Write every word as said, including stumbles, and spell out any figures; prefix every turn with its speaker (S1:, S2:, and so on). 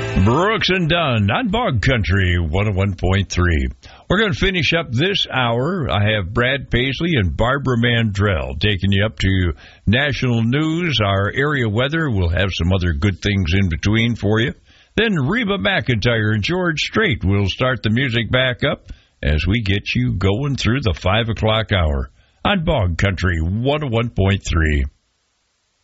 S1: Brooks and Dunn on Bog Country one oh one point three. We're going to finish up this hour. I have Brad Paisley and Barbara Mandrell taking you up to national news, our area weather. We'll have some other good things in between for you. Then Reba McEntire and George Strait will start the music back up as we get you going through the five o'clock hour on Bog Country one oh one point three.